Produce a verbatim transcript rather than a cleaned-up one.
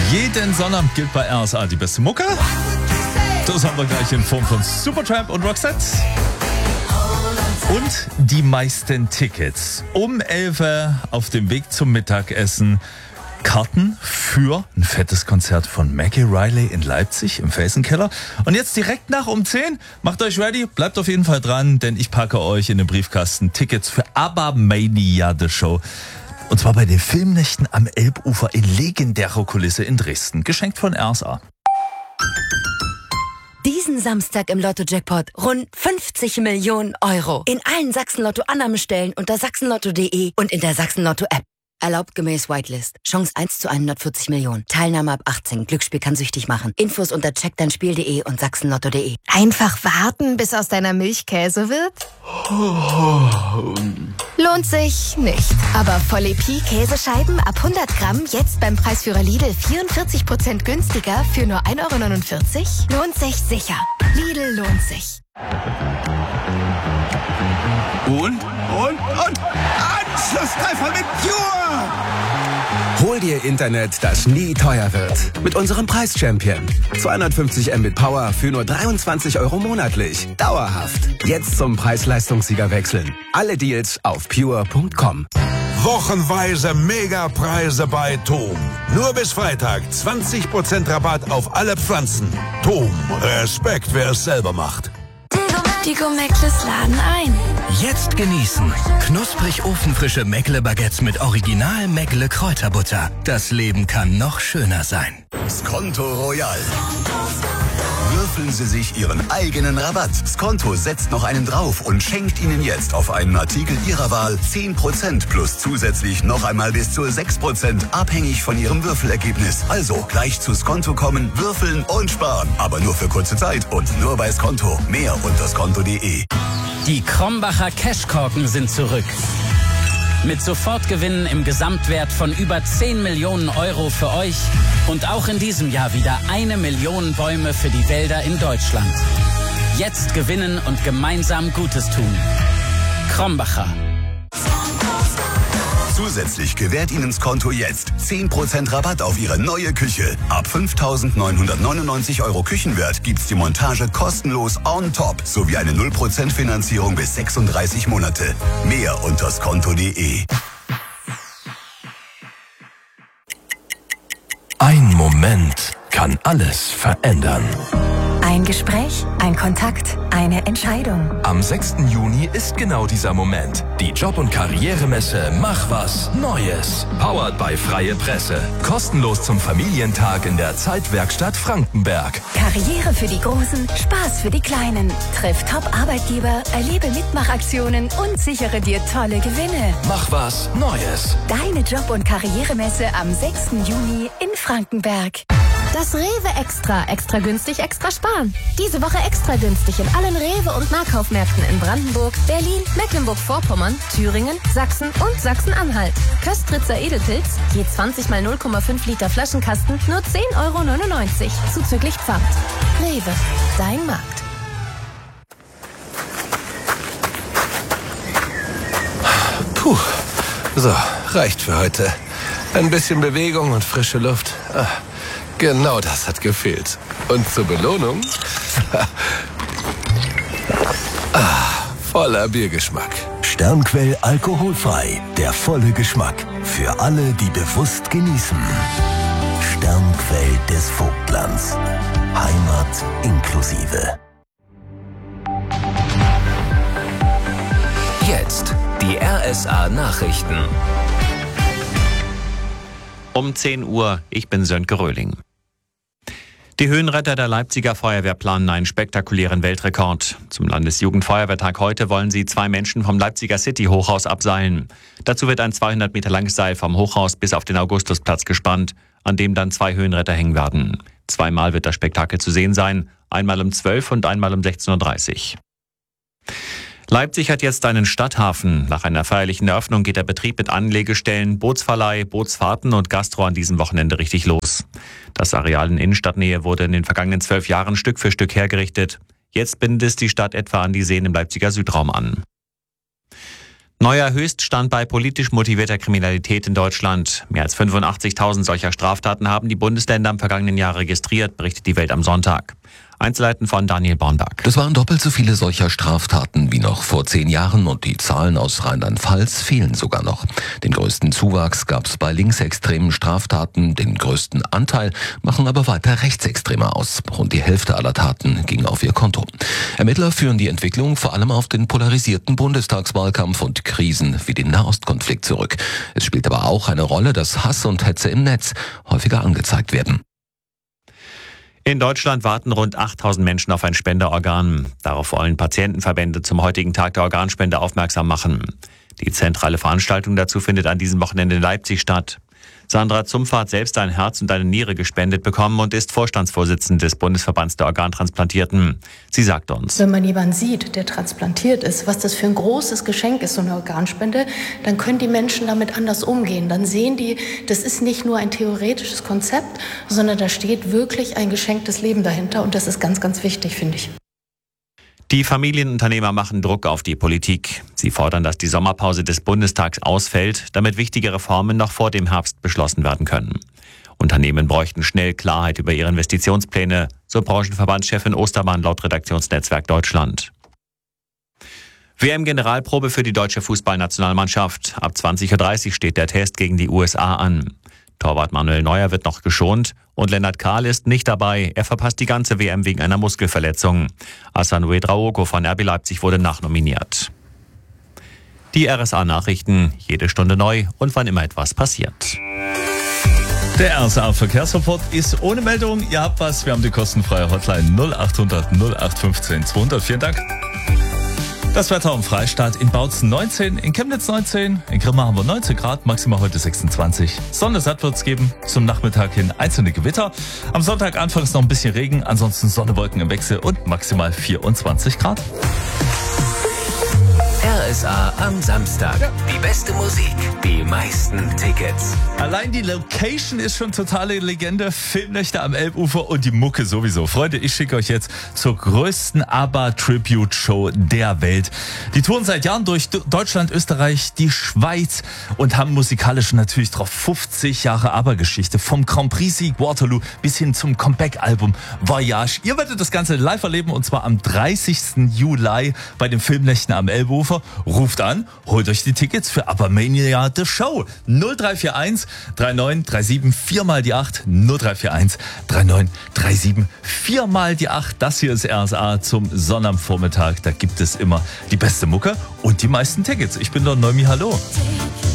Jeden Sonnabend gilt bei R S A die beste Mucke. Das haben wir gleich in Form von Supertramp und Roxette. Und die meisten Tickets. Um elf Uhr auf dem Weg zum Mittagessen. Karten für ein fettes Konzert von Maggie Riley in Leipzig im Felsenkeller. Und jetzt direkt nach um zehn, macht euch ready, bleibt auf jeden Fall dran, denn ich packe euch in den Briefkasten Tickets für ABBA Mania The Show. Und zwar bei den Filmnächten am Elbufer in legendärer Kulisse in Dresden. Geschenkt von R S A. Diesen Samstag im Lotto-Jackpot rund fünfzig Millionen Euro. In allen Sachsen-Lotto-Annahmestellen unter sachsenlotto punkt de und in der Sachsen-Lotto-App. Erlaubt gemäß Whitelist. Chance eins zu hundertvierzig Millionen. Teilnahme ab achtzehn. Glücksspiel kann süchtig machen. Infos unter check dein spiel punkt de und sachsenlotto punkt de. Einfach warten, bis aus deiner Milch Käse wird? Lohnt sich nicht. Aber Volle Pi Käsescheiben ab hundert Gramm jetzt beim Preisführer Lidl vierundvierzig Prozent günstiger für nur ein Euro neunundvierzig? Lohnt sich sicher. Lidl lohnt sich. Und, und, und, Anschlusstreffer mit Pure! Hol dir Internet, das nie teuer wird. Mit unserem Preis-Champion. zweihundertfünfzig Mbit Power für nur dreiundzwanzig Euro monatlich. Dauerhaft. Jetzt zum Preis-Leistungssieger wechseln. Alle Deals auf pure punkt com. Wochenweise Megapreise bei Tom. Nur bis Freitag zwanzig Prozent Rabatt auf alle Pflanzen. Tom, Respekt, wer es selber macht. Die Gourmettles laden ein. Jetzt genießen. Knusprig ofenfrische Meckle-Baguettes mit Original Meckle-Kräuterbutter. Das Leben kann noch schöner sein. Skonto Royal. Würfeln Sie sich Ihren eigenen Rabatt. Skonto setzt noch einen drauf und schenkt Ihnen jetzt auf einen Artikel Ihrer Wahl zehn Prozent plus zusätzlich noch einmal bis zu sechs Prozent, abhängig von Ihrem Würfelergebnis. Also gleich zu Skonto kommen, würfeln und sparen. Aber nur für kurze Zeit und nur bei Skonto. Mehr unter skonto punkt de. Die Krombacher Cashkorken sind zurück. Mit Sofortgewinnen im Gesamtwert von über zehn Millionen Euro für euch und auch in diesem Jahr wieder eine Million Bäume für die Wälder in Deutschland. Jetzt gewinnen und gemeinsam Gutes tun. Krombacher. Zusätzlich gewährt Ihnen Skonto jetzt zehn Prozent Rabatt auf Ihre neue Küche. Ab fünftausendneunhundertneunundneunzig Euro Küchenwert gibt's die Montage kostenlos on top sowie eine null Prozent Finanzierung bis sechsunddreißig Monate. Mehr unter skonto punkt de. Ein Moment kann alles verändern. Ein Gespräch, ein Kontakt, eine Entscheidung. Am sechsten Juni ist genau dieser Moment. Die Job- und Karrieremesse Mach was Neues. Powered by Freie Presse. Kostenlos zum Familientag in der Zeitwerkstatt Frankenberg. Karriere für die Großen, Spaß für die Kleinen. Triff Top-Arbeitgeber, erlebe Mitmachaktionen und sichere dir tolle Gewinne. Mach was Neues. Deine Job- und Karrieremesse am sechsten Juni in Frankenberg. Das Rewe Extra. Extra günstig, extra sparen. Diese Woche extra günstig in allen Rewe- und Nahkaufmärkten in Brandenburg, Berlin, Mecklenburg-Vorpommern, Thüringen, Sachsen und Sachsen-Anhalt. Köstritzer Edelpilz, je zwanzig mal null Komma fünf Liter Flaschenkasten, nur zehn Euro neunundneunzig. Zuzüglich Pfand. Rewe, dein Markt. Puh, so, reicht für heute. Ein bisschen Bewegung und frische Luft. Ah, genau das hat gefehlt. Und zur Belohnung? ah, voller Biergeschmack. Sternquell alkoholfrei. Der volle Geschmack. Für alle, die bewusst genießen. Sternquell des Vogtlands. Heimat inklusive. Jetzt die R S A Nachrichten. Um zehn Uhr, ich bin Sönke Röhling. Die Höhenretter der Leipziger Feuerwehr planen einen spektakulären Weltrekord. Zum Landesjugendfeuerwehrtag heute wollen sie zwei Menschen vom Leipziger City-Hochhaus abseilen. Dazu wird ein zweihundert Meter langes Seil vom Hochhaus bis auf den Augustusplatz gespannt, an dem dann zwei Höhenretter hängen werden. Zweimal wird das Spektakel zu sehen sein, einmal um zwölf und einmal um sechzehn Uhr dreißig. Leipzig hat jetzt einen Stadthafen. Nach einer feierlichen Eröffnung geht der Betrieb mit Anlegestellen, Bootsverleih, Bootsfahrten und Gastro an diesem Wochenende richtig los. Das Areal in Innenstadtnähe wurde in den vergangenen zwölf Jahren Stück für Stück hergerichtet. Jetzt bindet es die Stadt etwa an die Seen im Leipziger Südraum an. Neuer Höchststand bei politisch motivierter Kriminalität in Deutschland. Mehr als fünfundachtzigtausend solcher Straftaten haben die Bundesländer im vergangenen Jahr registriert, berichtet die Welt am Sonntag. Einzelheiten von Daniel Bornberg. Das waren doppelt so viele solcher Straftaten wie noch vor zehn Jahren und die Zahlen aus Rheinland-Pfalz fehlen sogar noch. Den größten Zuwachs gab es bei linksextremen Straftaten, den größten Anteil machen aber weiter Rechtsextreme aus. Rund die Hälfte aller Taten ging auf ihr Konto. Ermittler führen die Entwicklung vor allem auf den polarisierten Bundestagswahlkampf und Krisen wie den Nahostkonflikt zurück. Es spielt aber auch eine Rolle, dass Hass und Hetze im Netz häufiger angezeigt werden. In Deutschland warten rund achttausend Menschen auf ein Spenderorgan. Darauf wollen Patientenverbände zum heutigen Tag der Organspende aufmerksam machen. Die zentrale Veranstaltung dazu findet an diesem Wochenende in Leipzig statt. Sandra Zumpfer hat selbst ein Herz und eine Niere gespendet bekommen und ist Vorstandsvorsitzende des Bundesverbands der Organtransplantierten. Sie sagt uns: Wenn man jemanden sieht, der transplantiert ist, was das für ein großes Geschenk ist, so eine Organspende, dann können die Menschen damit anders umgehen. Dann sehen die, das ist nicht nur ein theoretisches Konzept, sondern da steht wirklich ein geschenktes Leben dahinter und das ist ganz, ganz wichtig, finde ich. Die Familienunternehmer machen Druck auf die Politik. Sie fordern, dass die Sommerpause des Bundestags ausfällt, damit wichtige Reformen noch vor dem Herbst beschlossen werden können. Unternehmen bräuchten schnell Klarheit über ihre Investitionspläne, so Branchenverbandschefin Ostermann laut Redaktionsnetzwerk Deutschland. W M-Generalprobe für die deutsche Fußballnationalmannschaft. Ab zwanzig Uhr dreißig steht der Test gegen die U S A an. Torwart Manuel Neuer wird noch geschont und Lennart Kahl ist nicht dabei. Er verpasst die ganze W M wegen einer Muskelverletzung. Hassan Ouedraogo von R B Leipzig wurde nachnominiert. Die R S A-Nachrichten, jede Stunde neu und wann immer etwas passiert. Der R S A-Verkehrsreport ist ohne Meldung. Ihr habt was, wir haben die kostenfreie Hotline null achthundert null acht fünfzehn zweihundert. Vielen Dank. Das Wetter am Freistaat: in Bautzen neunzehn, in Chemnitz neunzehn, in Grimma haben wir neunzehn Grad, maximal heute sechsundzwanzig. Sonne satt wird's geben, zum Nachmittag hin einzelne Gewitter. Am Sonntag anfangs noch ein bisschen Regen, ansonsten Sonne, Wolken im Wechsel und maximal vierundzwanzig Grad. R S A am Samstag. Ja. Die beste Musik, die meisten Tickets. Allein die Location ist schon totale Legende. Filmnächte am Elbufer und die Mucke sowieso. Freunde, ich schicke euch jetzt zur größten ABBA-Tribute-Show der Welt. Die touren seit Jahren durch Deutschland, Österreich, die Schweiz und haben musikalisch natürlich drauf fünfzig Jahre ABBA-Geschichte. Vom Grand Prix-Sieg Waterloo bis hin zum Comeback-Album Voyage. Ihr werdet das Ganze live erleben und zwar am dreißigsten Juli bei den Filmnächten am Elbufer. Ruft an, holt euch die Tickets für ABBA-Mania The Show. null drei vier eins drei neun drei sieben vier mal die acht. null drei vier eins drei neun drei sieben vier mal die acht. Das hier ist R S A zum Sonnabendvormittag. Da gibt es immer die beste Mucke und die meisten Tickets. Ich bin der Neumi, hallo.